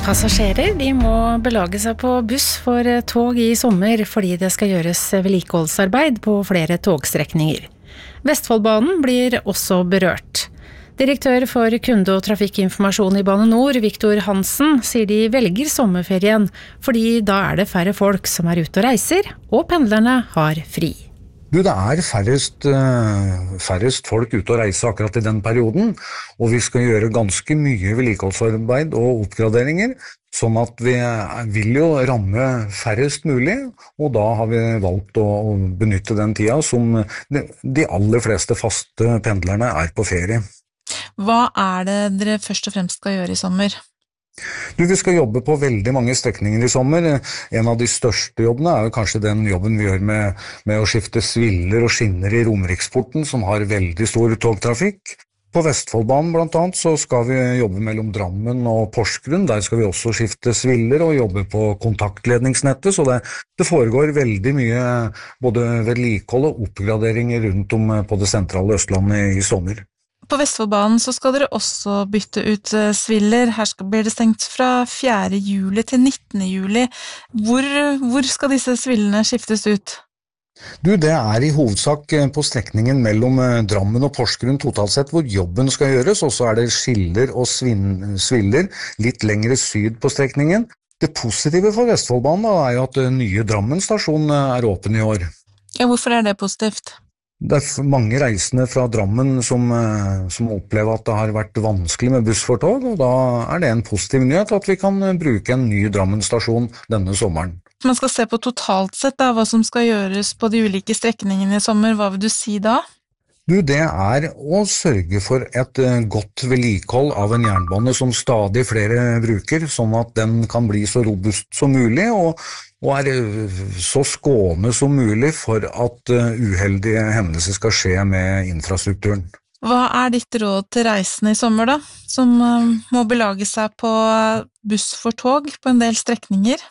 Passasjerer de må belage seg på buss for tog i sommer fordi det skal gjøres vedlikeholdsarbeid på flere togstrekninger. Vestfoldbanen blir også berørt. Direktør for kunde- og trafikkinformasjon i Bane Nor, Victor Hansen, sier de velger sommerferien fordi da er det færre folk som er ute og reiser, og pendlerne har fri. Det er færrest folk ute og reise akkurat i den perioden, og vi skal gjøre ganske mye vedlikeholdsarbeid og oppgraderinger, sånn at vi vil jo ramme færrest mulig, og da har vi valgt å benytte den tida som de aller fleste faste pendlerne er på ferie. Hva er det dere først og fremst skal gjøre i sommer? Vi skal jobbe på veldig mange strekninger i sommer. En av de største jobbene er jo kanskje den jobben vi gjør med å skifte sviller og skinner i Romeriksporten, som har veldig stor togtrafikk. På Vestfoldbanen blant annet så skal vi jobbe mellom Drammen og Porsgrunn. Der skal vi også skifte sviller og jobbe på kontaktledningsnettet, så det foregår veldig mye både vedlikehold og oppgraderinger rundt om på det sentrale Østlandet i sommer. På Vestfoldbanen så skal dere også bytte ut sviller. Her blir det stengt fra 4. juli til 19. juli. Hvor skal disse svillene skiftes ut? Det er i hovedsak på strekningen mellom Drammen og Porsgrunn totalt sett hvor jobben skal gjøres, og så er det skiller og sviller litt lengre syd på strekningen. Det positive for Vestfoldbanen er jo at nye Drammen stasjon er åpen i år. Ja, hvorfor er det positivt? Det er mange reisende fra Drammen som opplever at det har vært vanskelig med buss for tog, og da er det en positiv nyhet at vi kan bruke en ny Drammen stasjon denne sommeren. Man skal se på totalt sett hva som skal gjøres på de ulike strekningene i sommer. Hva vil du si da? Det er å sørge for et godt vedlikehold av en jernbane som stadig flere bruker, sånn at den kan bli så robust som mulig og er så skåne som mulig for at uheldige hendelser skal skje med infrastrukturen. Hva er ditt råd til reisende i sommer da, som må belage seg på buss for tog på en del strekninger?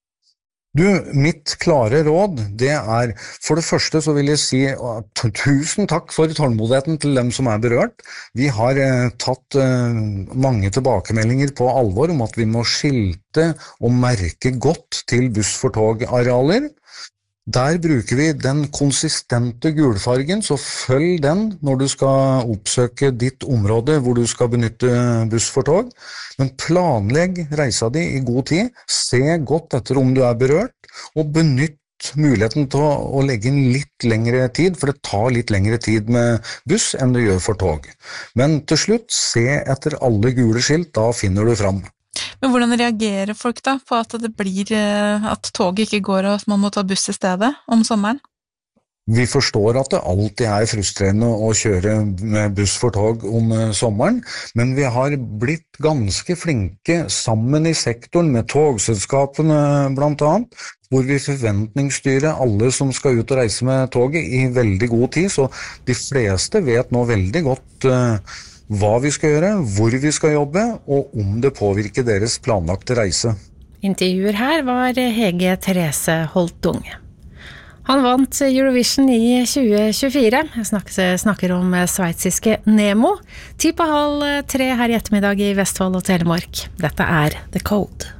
Mitt klare råd, det er, for det første så vil jeg si tusen takk for tålmodigheten til dem som er berørt. Vi har tatt mange tilbakemeldinger på alvor om at vi må skilte og merke godt til buss for tog-arealer. Der bruker vi den konsistente gulfargen, så følg den når du skal oppsøke ditt område hvor du skal benytte buss for tog. Men planlegg reisa di i god tid, se godt etter om du er berørt, og benytt muligheten til å legge inn litt lengre tid, for det tar litt lengre tid med buss enn det gjør for tog. Men til slutt, se etter alle gule skilt, da finner du fram. Men hvordan reagerer folk da på at at toget ikke går og at man må ta buss i stedet om sommeren? Vi forstår at det alltid er frustrerende å kjøre med buss for tog om sommeren, men vi har blitt ganske flinke sammen i sektoren med togselskapene blant annet, hvor vi forventningsstyrer alle som skal ut og reise med toget i veldig god tid, så de fleste vet nå veldig godt hva vi skal gjøre, hvor vi skal jobbe, og om det påvirker deres planlagte reise. Intervjuer her var Hege Therese Holtung. Han vant Eurovision i 2024. Jeg snakker om sveitsiske Nemo. 2:30 her i ettermiddag i Vestfold og Telemark. Dette er The Code.